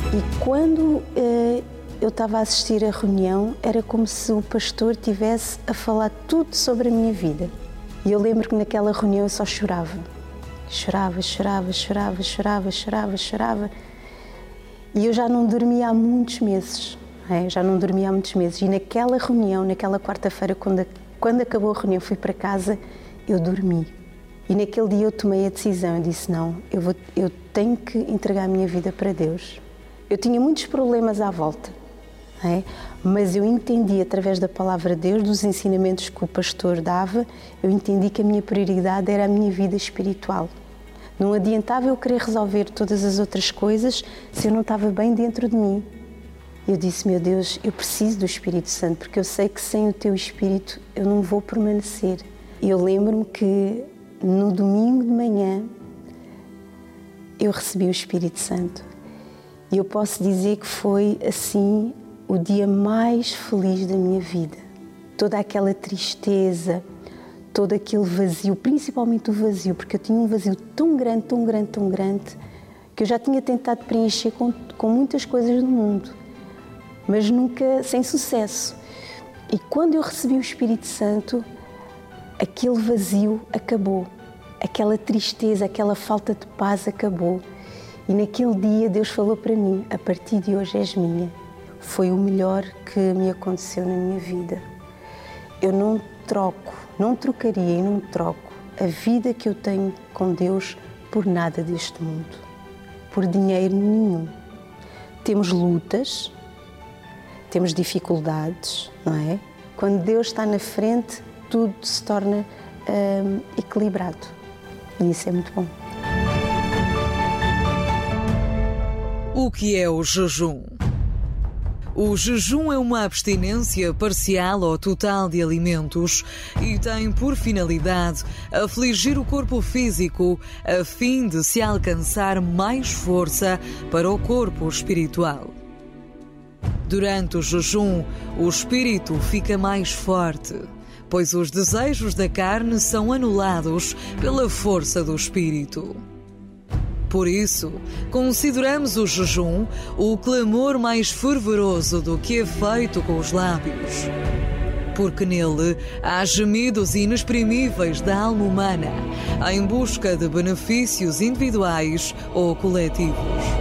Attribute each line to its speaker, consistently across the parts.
Speaker 1: E quando eu estava a assistir a reunião, era como se o pastor estivesse a falar tudo sobre a minha vida. E eu lembro que naquela reunião eu só chorava. Chorava. E eu já não dormia há muitos meses. E naquela reunião, naquela quarta-feira, quando acabou a reunião, fui para casa, eu dormi. E naquele dia eu tomei a decisão, eu disse, não, eu tenho que entregar a minha vida para Deus. Eu tinha muitos problemas à volta, mas eu entendi através da palavra de Deus, dos ensinamentos que o pastor dava, eu entendi que a minha prioridade era a minha vida espiritual. Não adiantava eu querer resolver todas as outras coisas se eu não estava bem dentro de mim. Eu disse, meu Deus, eu preciso do Espírito Santo, porque eu sei que sem o teu Espírito eu não vou permanecer. E eu lembro-me que no domingo de manhã eu recebi o Espírito Santo. E eu posso dizer que foi, assim, o dia mais feliz da minha vida. Toda aquela tristeza, todo aquele vazio, principalmente o vazio, porque eu tinha um vazio tão grande, que eu já tinha tentado preencher com muitas coisas do mundo, mas nunca sem sucesso. E quando eu recebi o Espírito Santo, aquele vazio acabou, aquela tristeza, aquela falta de paz acabou. E naquele dia Deus falou para mim, a partir de hoje és minha. Foi o melhor que me aconteceu na minha vida. Eu não trocaria e não troco a vida que eu tenho com Deus por nada deste mundo, por dinheiro nenhum. Temos lutas, temos dificuldades, não é? Quando Deus está na frente, tudo se torna equilibrado. E isso é muito bom.
Speaker 2: O que é o jejum? O jejum é uma abstinência parcial ou total de alimentos e tem por finalidade afligir o corpo físico a fim de se alcançar mais força para o corpo espiritual. Durante o jejum, o espírito fica mais forte, pois os desejos da carne são anulados pela força do espírito. Por isso, consideramos o jejum o clamor mais fervoroso do que é feito com os lábios. Porque nele há gemidos inexprimíveis da alma humana em busca de benefícios individuais ou coletivos.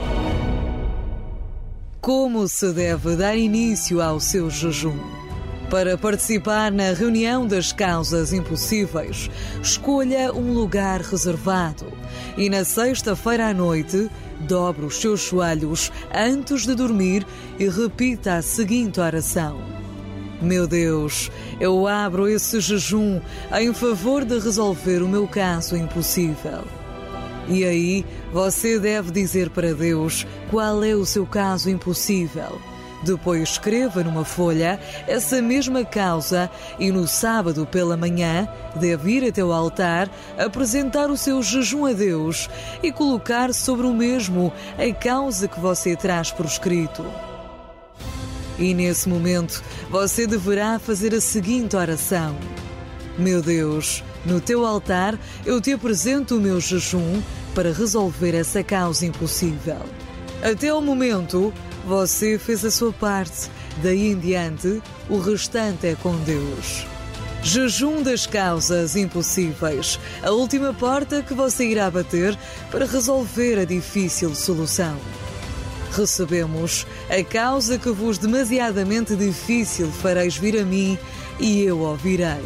Speaker 2: Como se deve dar início ao seu jejum? Para participar na reunião das causas impossíveis, escolha um lugar reservado e na sexta-feira à noite, dobre os seus joelhos antes de dormir e repita a seguinte oração. Meu Deus, eu abro esse jejum em favor de resolver o meu caso impossível. E aí, você deve dizer para Deus qual é o seu caso impossível. Depois escreva numa folha essa mesma causa e no sábado pela manhã deve ir até o altar, apresentar o seu jejum a Deus e colocar sobre o mesmo a causa que você traz por escrito. E nesse momento você deverá fazer a seguinte oração. Meu Deus, no teu altar eu te apresento o meu jejum para resolver essa causa impossível. Até o momento, você fez a sua parte, daí em diante, o restante é com Deus. Jejum das causas impossíveis, a última porta que você irá bater para resolver a difícil solução. Recebemos a causa que vos demasiadamente difícil fareis vir a mim e eu ouvirei.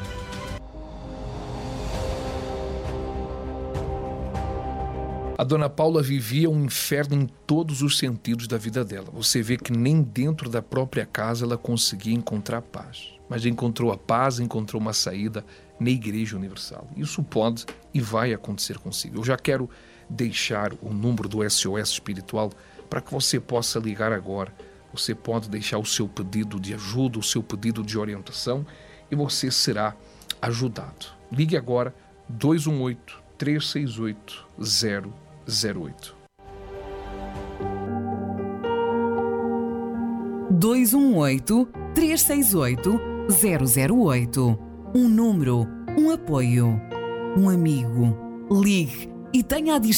Speaker 3: A dona Paula vivia um inferno em todos os sentidos da vida dela. Você vê que nem dentro da própria casa ela conseguia encontrar paz. Mas encontrou a paz, encontrou uma saída na Igreja Universal. Isso pode e vai acontecer consigo. Eu já quero deixar o número do SOS Espiritual para que você possa ligar agora. Você pode deixar o seu pedido de ajuda, o seu pedido de orientação e você será ajudado. Ligue agora 218-368-008.
Speaker 4: 218-368-008. Um número, um apoio, um amigo. Ligue e tenha a